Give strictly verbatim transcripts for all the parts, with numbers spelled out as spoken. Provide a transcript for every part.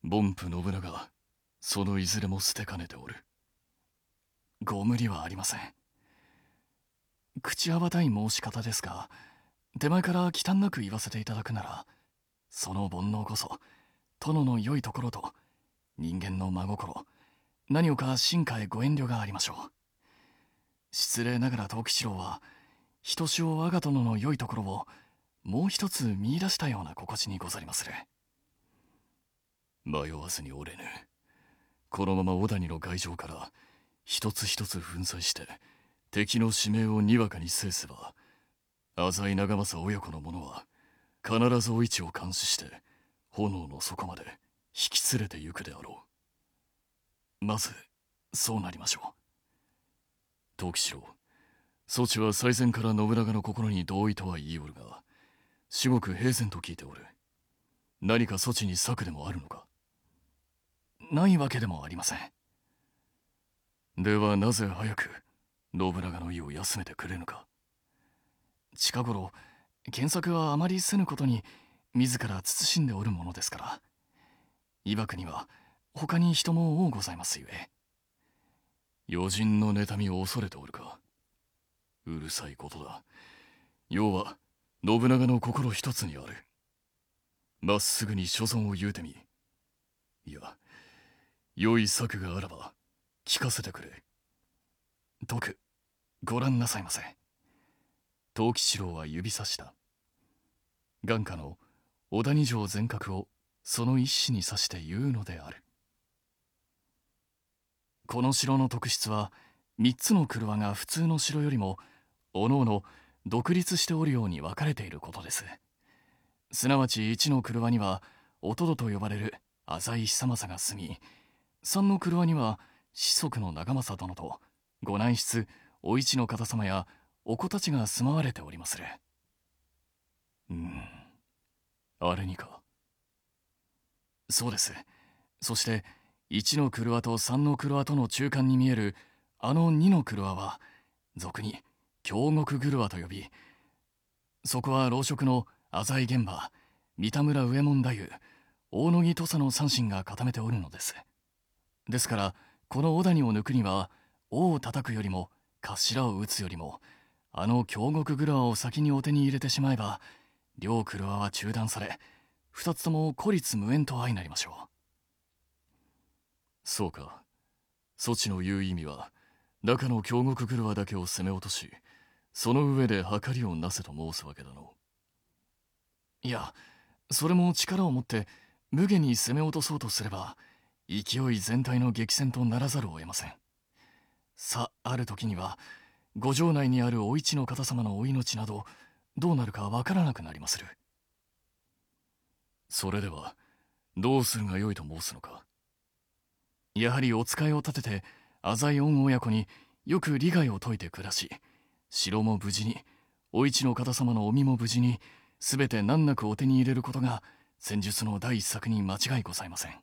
凡夫信長、そのいずれも捨てかねておる。ご無理はありません。口はばたい申し方ですが、手前から忌憚なく言わせていただくなら、その煩悩こそ殿の良いところと人間の真心、何をか進化へご遠慮がありましょう。失礼ながら藤吉郎はひとしお我が殿の良いところをもう一つ見出したような心地にござりまする。迷わずに折れぬ。このまま小谷の外情から一つ一つ粉砕して敵の指名をにわかに制せば、浅井長政親子の者は必ずお市を監視して炎の底まで引き連れて行くであろう。まずそうなりましょう。藤吉郎、そちは最前から信長の心に同意とは言いおるが、至極平然と聞いておる。何か措置に策でもあるのか？ないわけでもありません。ではなぜ早く信長の意を休めてくれぬか？近頃検索はあまりせぬことに自ら慎んでおるものですから、曰くには他に人も多ございますゆえ。余人の妬みを恐れておるか？うるさいことだ。要は信長の心一つにある。まっすぐに所存を言うてみ。いや、良い策があらば聞かせてくれ。徳、ご覧なさいませ。藤吉郎は指さした。眼下の小谷城全角をその一子に指して言うのである。この城の特質は三つの廓が普通の城よりもおのおの独立しておるように分かれていることです。すなわち一の廓にはおとどと呼ばれる浅井久政が住み、三の廓には子息の長政殿とご内室お市の方様やお子たちが住まわれておりまする。うん、あれにか。そうです。そして一の廓と三の廓との中間に見えるあの二の廓は俗に京極廓と呼び、そこは老職の浅井玄馬、三田村右衛門太夫、大野木土佐の三神が固めておるのです。ですからこの小谷を抜くには尾を叩くよりも頭を打つよりもあの京極廓を先にお手に入れてしまえば、両廓は中断され二つとも孤立無縁と相なりましょう。そうか。そちの言う意味は中の京極廓だけを攻め落とし、その上で計りをなせと申すわけだの。いや、それも力を持って無下に攻め落とそうとすれば勢い全体の激戦とならざるを得ません。さある時には五城内にあるお市の方様のお命などどうなるかわからなくなりまする。それではどうするがよいと申すのか？やはりお使いを立てて浅井御親子によく利害を解いて暮らし、城も無事にお市の方様のお身も無事に全て難なくお手に入れることが戦術の第一策に間違いございません。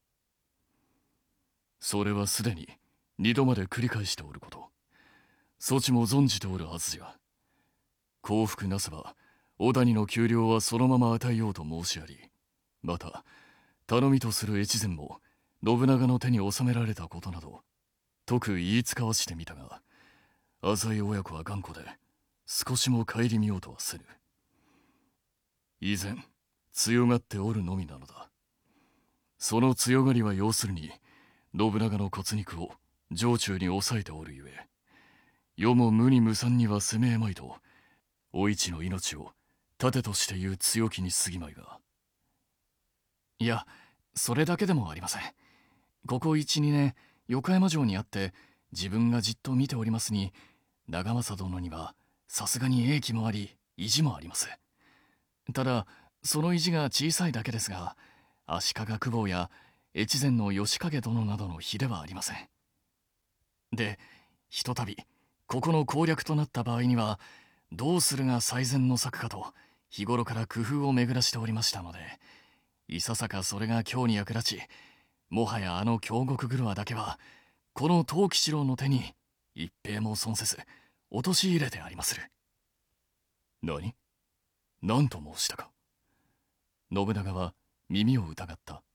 それはすでに二度まで繰り返しておること、そちも存じておるはずじゃ。降伏なせば小谷の給料はそのまま与えようと申し上り、また頼みとする越前も信長の手に収められたことなど特言いつかわしてみたが、浅井親子は頑固で少しも顧みようとはせぬ。以前強がっておるのみなのだ。その強がりは要するに信長の骨肉を城中に抑えておるゆえ、世も無に無産には攻めえまいとお市の命を盾として言う強気に過ぎまいが。いや、それだけでもありません。ここいち、にねん横山城にあって自分がじっと見ておりますに、長政殿にはさすがに英気もあり意地もあります。ただその意地が小さいだけですが、足利公方や越前の義景殿などの比ではありません。で、ひとたびここの攻略となった場合にはどうするが最善の策かと日頃から工夫を巡らしておりましたので、いささかそれが今日に役立ち、もはやあの京極廓だけはこの藤吉郎の手に一兵も損せず陥れてありまする。何？何と申したか？信長は耳を疑った。